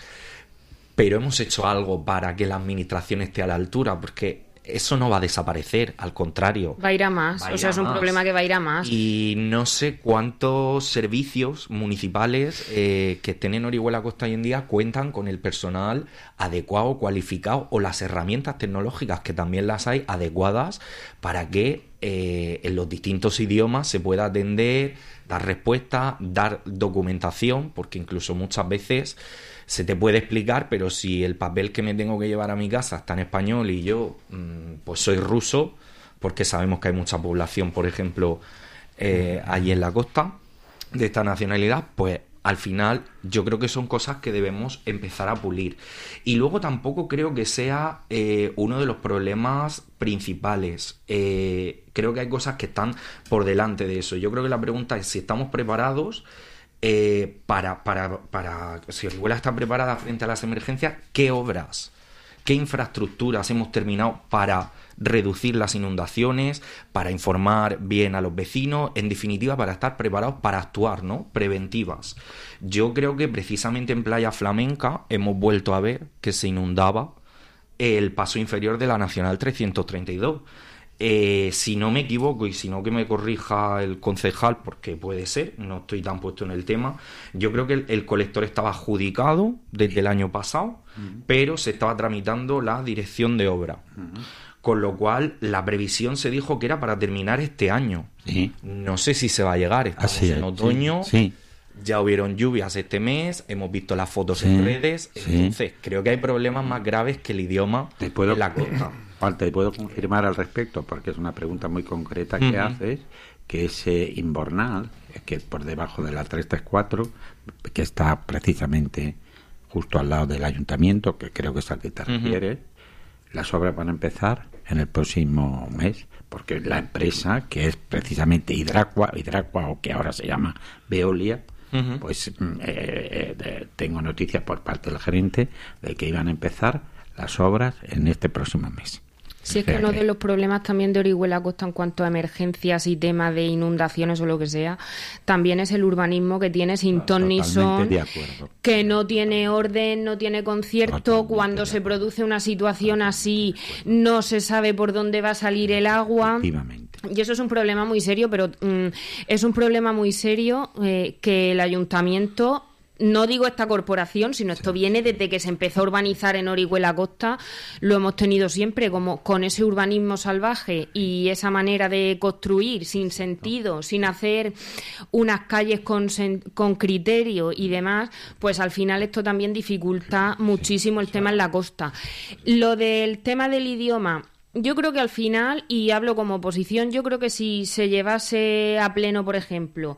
pero hemos hecho algo para que la administración esté a la altura, porque eso no va a desaparecer, al contrario. Va a ir a más, o sea, es un más. problema que va a ir a más. Y no sé cuántos servicios municipales eh, que estén en Orihuela Costa hoy en día cuentan con el personal adecuado, cualificado, o las herramientas tecnológicas, que también las hay, adecuadas para que eh, en los distintos idiomas se pueda atender, dar respuesta, dar documentación, porque incluso muchas veces se te puede explicar, pero si el papel que me tengo que llevar a mi casa está en español y yo pues soy ruso, porque sabemos que hay mucha población, por ejemplo, eh, allí en la costa de esta nacionalidad, pues al final yo creo que son cosas que debemos empezar a pulir. Y luego tampoco creo que sea eh, uno de los problemas principales. Eh, creo que hay cosas que están por delante de eso. Yo creo que la pregunta es si estamos preparados Eh, para, para, para, si Orihuela está preparada frente a las emergencias, ¿qué obras, qué infraestructuras hemos terminado para reducir las inundaciones, para informar bien a los vecinos, en definitiva para estar preparados para actuar, ¿no? Preventivas. Yo creo que precisamente en Playa Flamenca hemos vuelto a ver que se inundaba el paso inferior de la Nacional trescientos treinta y dos. Eh, si no me equivoco, y si no que me corrija el concejal, porque puede ser, no estoy tan puesto en el tema, yo creo que el, el colector estaba adjudicado desde el año pasado, uh-huh. pero se estaba tramitando la dirección de obra, uh-huh. con lo cual la previsión se dijo que era para terminar este año. Sí. No sé si se va a llegar, estamos Así en es, otoño, sí, sí. Ya hubieron lluvias este mes, hemos visto las fotos sí, en redes, entonces sí. creo que hay problemas más graves que el idioma ¿Te puedo... en la costa. Te puedo confirmar al respecto, porque es una pregunta muy concreta que uh-huh. haces, que ese Inbornal, que es por debajo de la trescientos treinta y cuatro, que está precisamente justo al lado del ayuntamiento, que creo que es al que te refieres, uh-huh. las obras van a empezar en el próximo mes, porque la empresa, que es precisamente Hidracua, Hidracua o que ahora se llama Veolia, uh-huh. pues eh, eh, tengo noticias por parte del gerente de que iban a empezar las obras en este próximo mes. Sí, es que uno de los problemas también de Orihuela Costa en cuanto a emergencias y temas de inundaciones o lo que sea, también es el urbanismo que tiene sin ton ni son, que no tiene orden, no tiene concierto. Cuando se produce una situación así, no se sabe por dónde va a salir el agua. Y eso es un problema muy serio, pero mm, es un problema muy serio eh, que el ayuntamiento... No digo esta corporación, sino esto viene desde que se empezó a urbanizar en Orihuela Costa. Lo hemos tenido siempre como con ese urbanismo salvaje y esa manera de construir sin sentido, sin hacer unas calles con, con criterio y demás, pues al final esto también dificulta muchísimo el tema en la costa. Lo del tema del idioma... Yo creo que al final, y hablo como oposición, yo creo que si se llevase a pleno, por ejemplo,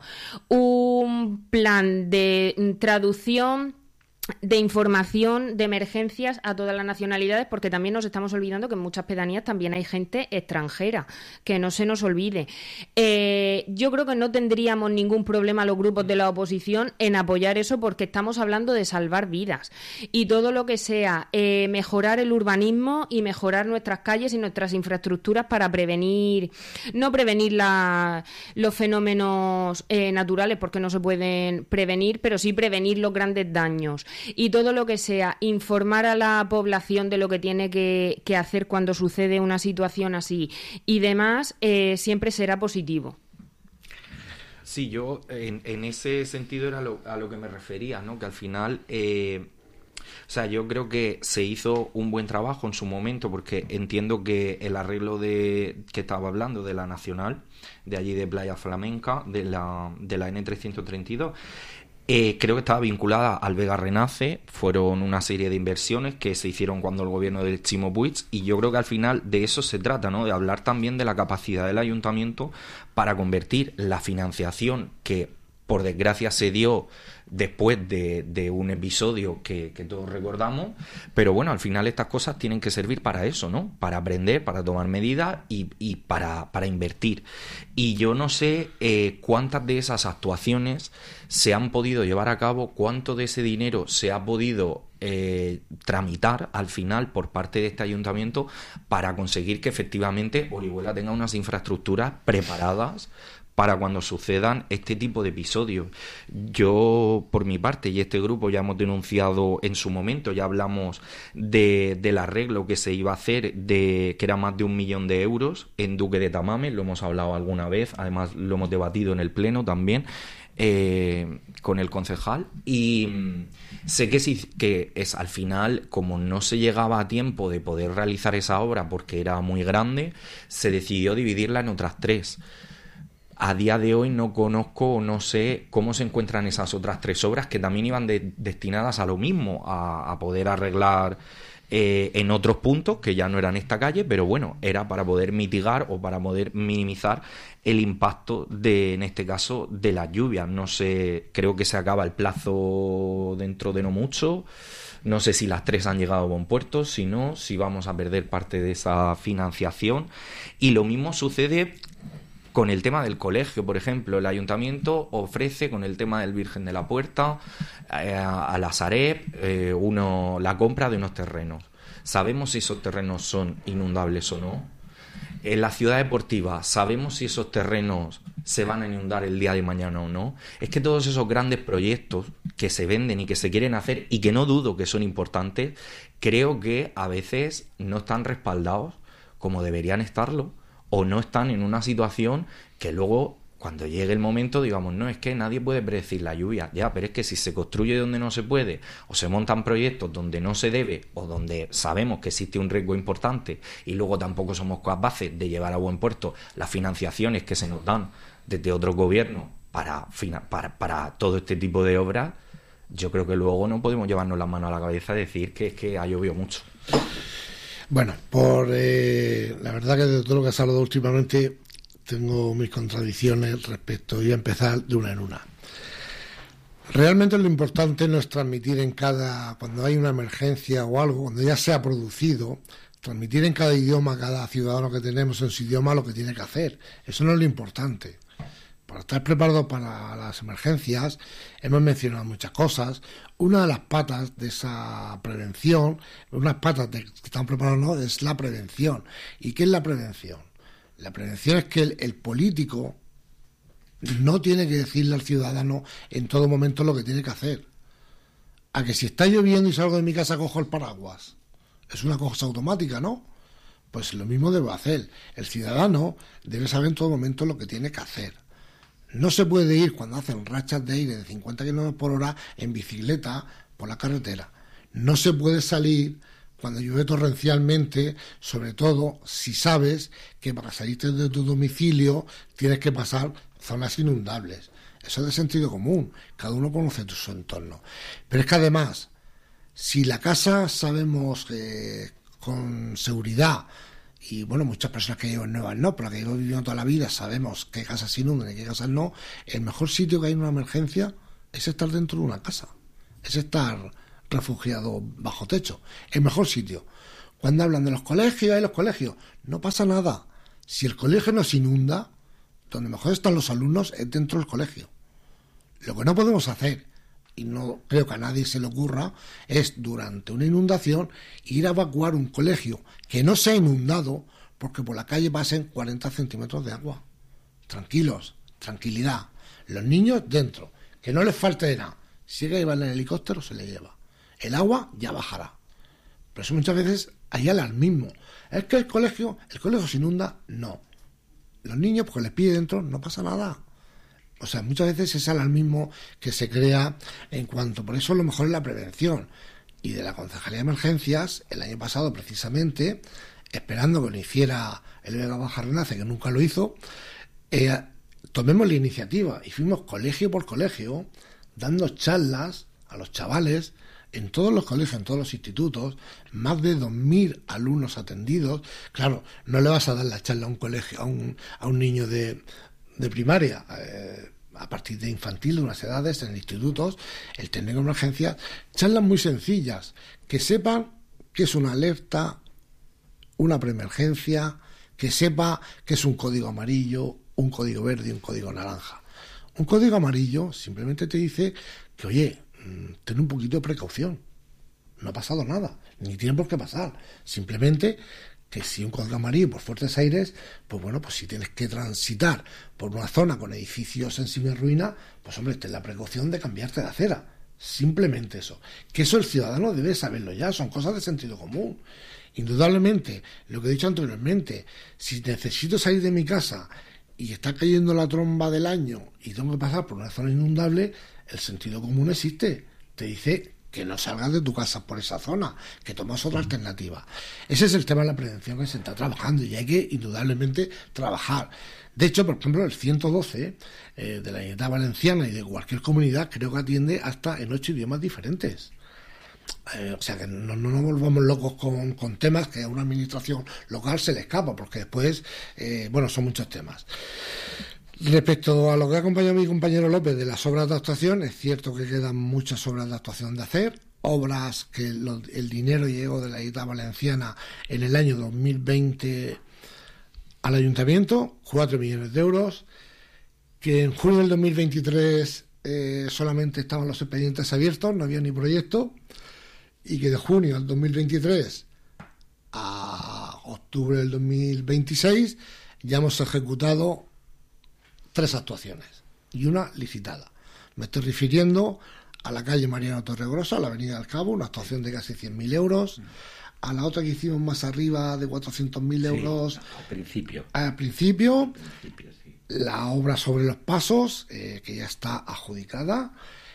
un plan de traducción de información de emergencias a todas las nacionalidades, porque también nos estamos olvidando que en muchas pedanías también hay gente extranjera, que no se nos olvide. Eh, yo creo que no tendríamos ningún problema los grupos de la oposición en apoyar eso, porque estamos hablando de salvar vidas, y todo lo que sea eh, mejorar el urbanismo y mejorar nuestras calles y nuestras infraestructuras para prevenir, no prevenir la, los fenómenos eh, naturales, porque no se pueden prevenir, pero sí prevenir los grandes daños. Y todo lo que sea informar a la población de lo que tiene que, que hacer cuando sucede una situación así y demás, eh, siempre será positivo. Sí, yo en, en ese sentido era lo, a lo que me refería, ¿no? Que al final, eh, o sea, yo creo que se hizo un buen trabajo en su momento, porque entiendo que el arreglo de que estaba hablando de la Nacional, de allí de Playa Flamenca, de la, de la N trescientos treinta y dos, Eh, creo que estaba vinculada al Vega Renace. Fueron una serie de inversiones que se hicieron cuando el gobierno de Chimo Puig, y yo creo que al final de eso se trata, ¿no? De hablar también de la capacidad del ayuntamiento para convertir la financiación que por desgracia se dio después de, de un episodio que, que todos recordamos, pero bueno, al final estas cosas tienen que servir para eso, ¿no? Para aprender, para tomar medidas y, y para, para invertir. Y yo no sé eh, cuántas de esas actuaciones se han podido llevar a cabo, cuánto de ese dinero se ha podido eh, tramitar al final por parte de este ayuntamiento para conseguir que efectivamente Orihuela tenga unas infraestructuras preparadas para cuando sucedan este tipo de episodios. Yo, por mi parte, y este grupo ya hemos denunciado en su momento, ya hablamos de, del arreglo que se iba a hacer, de que era más de un millón de euros en Duque de Tamames, lo hemos hablado alguna vez, además lo hemos debatido en el Pleno también, eh, con el concejal, y sé que, sí, que es al final, como no se llegaba a tiempo de poder realizar esa obra porque era muy grande, se decidió dividirla en otras tres. A día de hoy no conozco o no sé cómo se encuentran esas otras tres obras que también iban de, destinadas a lo mismo, a, a poder arreglar eh, en otros puntos que ya no eran esta calle, pero bueno, era para poder mitigar o para poder minimizar el impacto de, en este caso, de las lluvias. No sé, creo que se acaba el plazo dentro de no mucho. No sé si las tres han llegado a buen puerto, si no, si vamos a perder parte de esa financiación. Y lo mismo sucede con el tema del colegio, por ejemplo. El ayuntamiento ofrece, con el tema del Virgen de la Puerta, eh, a la Sareb, eh, uno, la compra de unos terrenos. ¿Sabemos si esos terrenos son inundables o no? En la ciudad deportiva, ¿sabemos si esos terrenos se van a inundar el día de mañana o no? Es que todos esos grandes proyectos que se venden y que se quieren hacer, y que no dudo que son importantes, creo que a veces no están respaldados como deberían estarlo, o no están en una situación que luego, cuando llegue el momento, digamos, no, es que nadie puede predecir la lluvia. Ya, pero es que si se construye donde no se puede, o se montan proyectos donde no se debe, o donde sabemos que existe un riesgo importante, y luego tampoco somos capaces de llevar a buen puerto las financiaciones que se nos dan desde otros gobiernos para, para, para todo este tipo de obras, yo creo que luego no podemos llevarnos las manos a la cabeza y decir que es que ha llovido mucho. Bueno, por eh, la verdad que de todo lo que has hablado últimamente tengo mis contradicciones respecto, y a empezar de una en una. Realmente lo importante no es transmitir en cada, cuando hay una emergencia o algo, cuando ya se ha producido, transmitir en cada idioma, cada ciudadano que tenemos en su idioma lo que tiene que hacer. Eso no es lo importante. Para estar preparado para las emergencias hemos mencionado muchas cosas. Una de las patas de esa prevención, unas patas de que están preparados, ¿no?, es la prevención. ¿Y qué es la prevención? La prevención es que el, el político no tiene que decirle al ciudadano en todo momento lo que tiene que hacer. A que si está lloviendo y salgo de mi casa cojo el paraguas. Es una cosa automática, ¿no? Pues lo mismo debe hacer. El ciudadano debe saber en todo momento lo que tiene que hacer. No se puede ir cuando hacen rachas de aire de cincuenta kilómetros por hora en bicicleta por la carretera. No se puede salir cuando llueve torrencialmente, sobre todo si sabes que para salirte de tu domicilio tienes que pasar zonas inundables. Eso es de sentido común. Cada uno conoce su entorno. Pero es que además, si la casa sabemos eh, con seguridad, y bueno, muchas personas que llevan nuevas no, pero que llevan viviendo toda la vida sabemos qué casas se inundan y qué casas no, el mejor sitio que hay en una emergencia es estar dentro de una casa, es estar refugiado bajo techo, el mejor sitio. Cuando hablan de los colegios, hay los colegios, no pasa nada. Si el colegio no se inunda, donde mejor están los alumnos es dentro del colegio. Lo que no podemos hacer, y no creo que a nadie se le ocurra, es durante una inundación ir a evacuar un colegio que no se ha inundado porque por la calle pasen cuarenta centímetros de agua. Tranquilos, tranquilidad. Los niños dentro, que no les falte nada. Si hay que llevar el helicóptero, se le lleva. el agua ya bajará. Pero eso muchas veces hay alarmismo. Es que el colegio, el colegio se inunda, no. Los niños, porque les pide dentro, no pasa nada. O sea, muchas veces ese alarmismo que se crea en cuanto... Por eso lo mejor es la prevención. Y de la Concejalía de Emergencias, el año pasado precisamente, esperando que lo hiciera el Vega Baja Renace, que nunca lo hizo, eh, tomemos la iniciativa y fuimos colegio por colegio dando charlas a los chavales en todos los colegios, en todos los institutos, más de dos mil alumnos atendidos. Claro, no le vas a dar la charla a un colegio, a un, a un niño de, de primaria, eh, a partir de infantil, de unas edades, en institutos, el técnico de emergencia, charlas muy sencillas, que sepan qué es una alerta, una preemergencia, que sepa qué es un código amarillo, un código verde y un código naranja. Un código amarillo simplemente te dice que, oye, ten un poquito de precaución, no ha pasado nada, ni tiene por qué pasar, simplemente que si un código amarillo por fuertes aires, pues bueno, pues si tienes que transitar por una zona con edificios en semi-ruina, pues hombre, ten la precaución de cambiarte de acera, simplemente eso, que eso el ciudadano debe saberlo ya, son cosas de sentido común. Indudablemente, lo que he dicho anteriormente, si necesito salir de mi casa y está cayendo la tromba del año y tengo que pasar por una zona inundable, el sentido común existe, te dice que no salgas de tu casa por esa zona, que tomas otra alternativa. Ese es el tema de la prevención que se está trabajando y hay que indudablemente trabajar. De hecho, por ejemplo, el ciento doce eh, de la Unidad Valenciana y de cualquier comunidad creo que atiende hasta en ocho idiomas diferentes. Eh, o sea que no, no nos volvamos locos con, con temas que a una administración local se le escapa, porque después, eh, bueno, son muchos temas. Respecto a lo que ha acompañado mi compañero López de las obras de actuación, es cierto que quedan muchas obras de actuación de hacer, obras que lo, el dinero llegó de la Unidad Valenciana en el año dos mil veinte al Ayuntamiento, cuatro millones de euros, que en junio del dos mil veintitrés eh, solamente estaban los expedientes abiertos, no había ni proyecto, y que de junio del dos mil veintitrés a octubre del dos mil veintiséis ya hemos ejecutado tres actuaciones y una licitada. Me estoy refiriendo a la calle Mariano Torregrosa, a la avenida del Cabo, una actuación de casi cien mil euros, a la otra que hicimos más arriba de cuatrocientos mil euros. Sí, al principio. Al principio, al principio sí. La obra sobre los pasos, eh, que ya está adjudicada,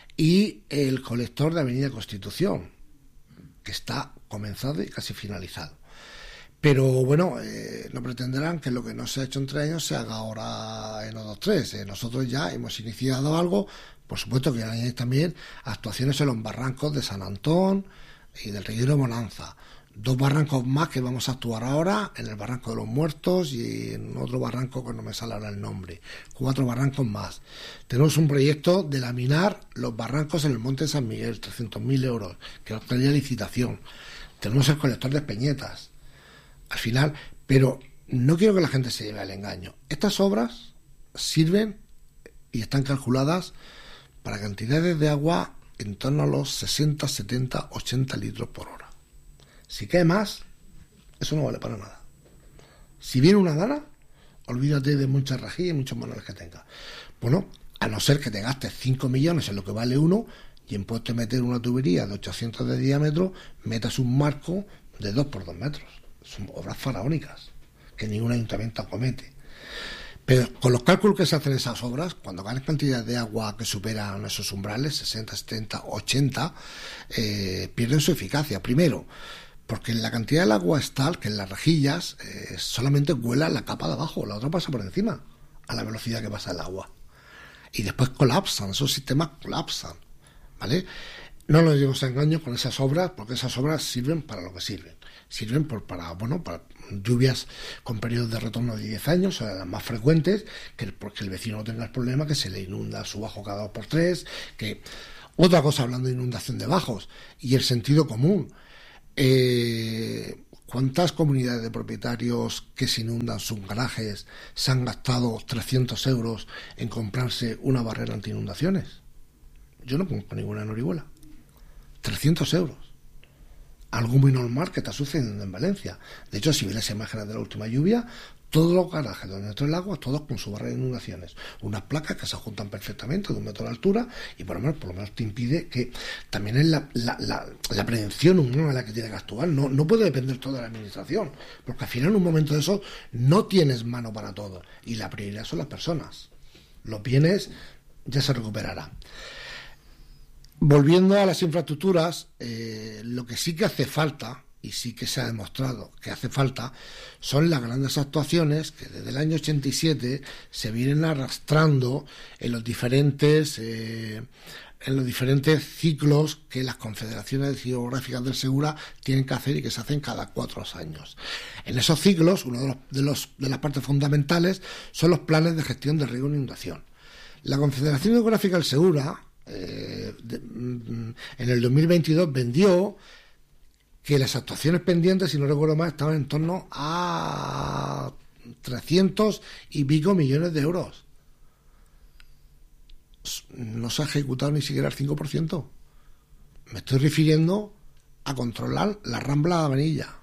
y el colector de Avenida Constitución, que está comenzado y casi finalizado. Pero bueno, eh, no pretenderán que lo que no se ha hecho en tres años se haga ahora en otros tres. Eh, nosotros ya hemos iniciado algo, por supuesto que hay también actuaciones en los barrancos de San Antón y del Reguero Bonanza. Dos barrancos más que vamos a actuar ahora, en el Barranco de los Muertos y en otro barranco que no me sale ahora el nombre. Cuatro barrancos más. Tenemos un proyecto de laminar los barrancos en el Monte de San Miguel, trescientos mil euros, que es otra licitación. Tenemos el colector de Peñetas. Al final, pero no quiero que la gente se lleve al engaño. Estas obras sirven y están calculadas para cantidades de agua en torno a los sesenta, setenta, ochenta litros por hora. Si cae más, eso no vale para nada. Si viene una gana, olvídate de muchas rejillas y muchos manuales que tengas. Bueno, a no ser que te gastes cinco millones en lo que vale uno y en puesto de meter una tubería de ochocientos de diámetro, metas un marco de dos por dos metros. Son obras faraónicas que ningún ayuntamiento acomete. Pero con los cálculos que se hacen esas obras, cuando ganan cantidades de agua que superan esos umbrales, sesenta, setenta, ochenta, eh, pierden su eficacia. Primero, porque la cantidad del agua es tal que en las rejillas eh, solamente cuela la capa de abajo, la otra pasa por encima, a la velocidad que pasa el agua. Y después colapsan, esos sistemas colapsan, ¿vale? No nos llevemos a engaño con esas obras, porque esas obras sirven para lo que sirven. Sirven por, para, bueno, para lluvias con periodos de retorno de diez años, o sea, las más frecuentes, que porque el vecino no tenga el problema, que se le inunda su bajo cada dos por tres, que... Otra cosa, hablando de inundación de bajos, y el sentido común. Eh, ¿Cuántas comunidades de propietarios que se inundan sus garajes se han gastado trescientos euros en comprarse una barrera anti-inundaciones? Yo no pongo ninguna en Orihuela. trescientos euros. algo muy normal que está sucediendo en Valencia. De hecho, si ves las imágenes de la última lluvia, todos los garajes donde entra el agua, todos con su barra de inundaciones. Unas placas que se juntan perfectamente de un metro de altura y por lo menos, por lo menos te impide que también es la, la, la, la prevención humana la que tiene que actuar. No, no puede depender todo de la administración, porque al final en un momento de eso no tienes mano para todo y la prioridad son las personas. Los bienes ya se recuperará. Volviendo a las infraestructuras, eh, lo que sí que hace falta, y sí que se ha demostrado que hace falta, son las grandes actuaciones que desde el año ochenta y siete se vienen arrastrando en los diferentes eh, en los diferentes ciclos que las confederaciones hidrográficas del Segura tienen que hacer y que se hacen cada cuatro años. En esos ciclos, uno de, los, de, los, de las partes fundamentales son los planes de gestión de riesgo e inundación. La Confederación Hidrográfica del Segura eh, de, en el dos mil veintidós vendió que las actuaciones pendientes, si no recuerdo mal, estaban en torno a trescientos y pico millones de euros. No se ha ejecutado ni siquiera el cinco por ciento. Me estoy refiriendo a controlar la Rambla de Avenilla.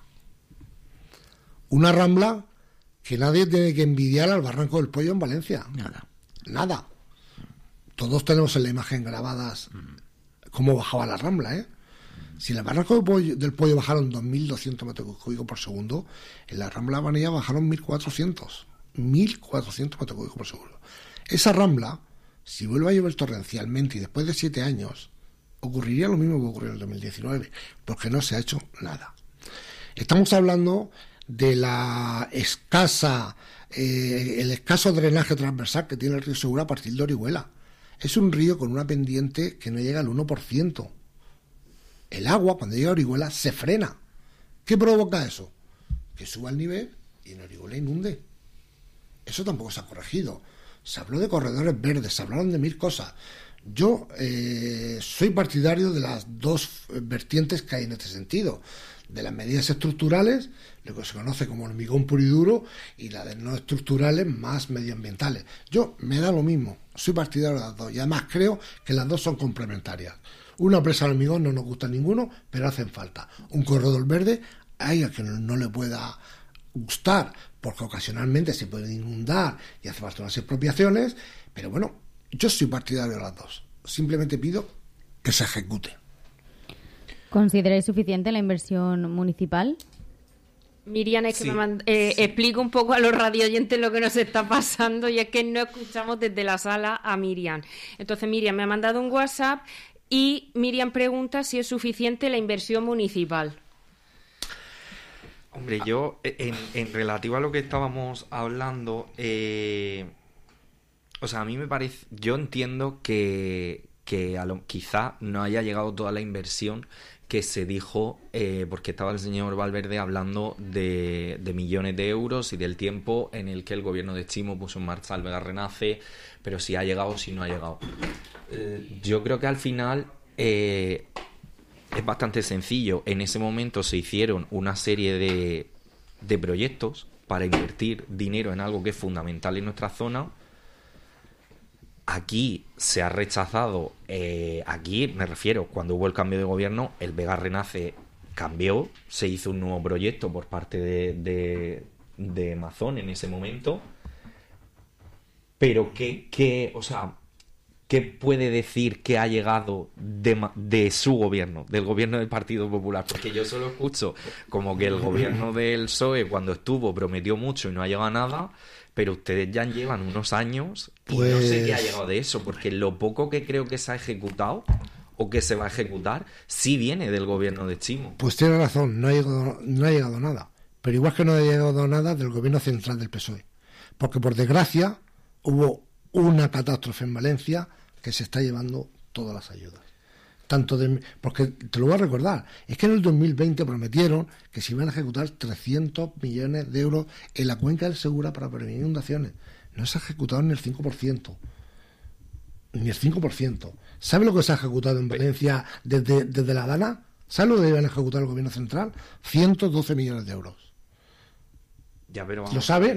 Una Rambla que nadie tiene que envidiar al Barranco del Pollo en Valencia. Nada. Nada. Todos tenemos en la imagen grabadas cómo bajaba la Rambla, ¿eh? Si en el Barranco del Pollo, del Pollo bajaron dos mil doscientos metros cúbicos por segundo, en la Rambla de Avenilla bajaron mil cuatrocientos. mil cuatrocientos metros cúbicos por segundo. Esa Rambla, si vuelve a llover torrencialmente y después de siete años, ocurriría lo mismo que ocurrió en el dos mil diecinueve, porque no se ha hecho nada. Estamos hablando de la escasa, eh, el escaso drenaje transversal que tiene el río Segura a partir de Orihuela. Es un río con una pendiente que no llega al uno por ciento. El agua, cuando llega a Orihuela, se frena. ¿Qué provoca eso? Que suba el nivel y en Orihuela inunde. Eso tampoco se ha corregido. Se habló de corredores verdes, se hablaron de mil cosas. Yo eh, soy partidario de las dos vertientes que hay en este sentido. De las medidas estructurales, lo que se conoce como hormigón puro y duro, y las de no estructurales más medioambientales. Yo me da lo mismo, soy partidario de las dos, y además creo que las dos son complementarias. Una presa de hormigón no nos gusta a ninguno, pero hacen falta. Un corredor verde hay a quien no le pueda gustar, porque ocasionalmente se puede inundar y hace falta unas expropiaciones, pero bueno, yo soy partidario de las dos. Simplemente pido que se ejecute. ¿Consideráis suficiente la inversión municipal? Miriam, es que Sí, me mand- eh, sí. explico un poco a los radioyentes lo que nos está pasando, y es que no escuchamos desde la sala a Miriam. Entonces Miriam me ha mandado un WhatsApp y Miriam pregunta si es suficiente la inversión municipal. Hombre, yo, en, en relativo a lo que estábamos hablando, eh, o sea, a mí me parece, yo entiendo que, que a lo, quizá no haya llegado toda la inversión que se dijo, eh, porque estaba el señor Valverde hablando de, de millones de euros y del tiempo en el que el gobierno de Chimo puso en marcha el Vega Renace, pero si ha llegado o si no ha llegado. Eh, yo creo que al final eh, es bastante sencillo. En ese momento se hicieron una serie de, de proyectos para invertir dinero en algo que es fundamental en nuestra zona. Aquí se ha rechazado, eh, aquí me refiero, cuando hubo el cambio de gobierno, el Vega Renace cambió, se hizo un nuevo proyecto por parte de, de, de Mazón en ese momento, pero ¿qué, qué, o sea, ¿qué puede decir que ha llegado de, de su gobierno, del gobierno del Partido Popular? Porque yo solo escucho como que el gobierno del P S O E cuando estuvo prometió mucho y no ha llegado a nada, pero ustedes ya llevan unos años y Pues... no sé qué ha llegado de eso, porque lo poco que creo que se ha ejecutado o que se va a ejecutar sí viene del gobierno de Chimo. Pues tiene razón, no ha llegado, no ha llegado nada. Pero igual que no ha llegado nada del gobierno central del P S O E. Porque por desgracia hubo una catástrofe en Valencia que se está llevando todas las ayudas. Tanto de, porque te lo voy a recordar, es que en el dos mil veinte prometieron que se iban a ejecutar trescientos millones de euros en la cuenca del Segura para prevenir inundaciones. No se ha ejecutado ni el cinco por ciento. Ni el cinco por ciento. ¿Sabe lo que se ha ejecutado en Valencia desde, desde la Dana? ¿Sabe lo que iban a ejecutar el gobierno central? ciento doce millones de euros. Ya, pero ¿Lo sabe?